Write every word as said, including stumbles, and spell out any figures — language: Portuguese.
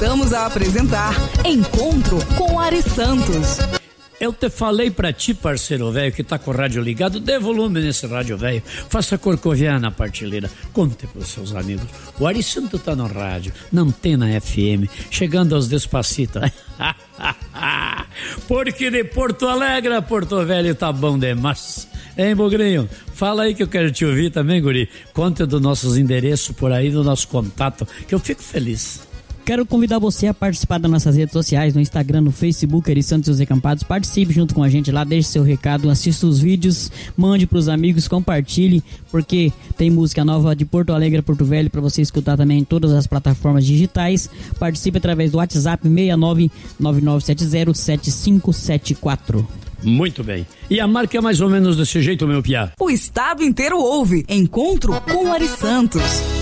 Voltamos a apresentar Encontro com Ari Santos. Eu te falei pra ti, parceiro velho, que tá com o rádio ligado, dê volume nesse rádio velho, faça corcoviar na partilheira, conte pros seus amigos. O Ari Santos tá no rádio, na Antena F M, chegando aos Despacito. Porque de Porto Alegre a Porto Velho tá bom demais. Hein, Bogrinho? Fala aí que eu quero te ouvir também, guri. Conta dos nossos endereços por aí, do nosso contato, que eu fico feliz. Quero convidar você a participar das nossas redes sociais, no Instagram, no Facebook, Ari Santos e os Recampados. Participe junto com a gente lá, deixe seu recado, assista os vídeos, mande pros amigos, compartilhe, porque tem música nova de Porto Alegre a Porto Velho para você escutar também em todas as plataformas digitais. Participe através do WhatsApp seis nove nove nove sete zero sete cinco sete quatro. Muito bem. E a marca é mais ou menos desse jeito, meu piá. O estado inteiro ouve. Encontro com Ari Santos.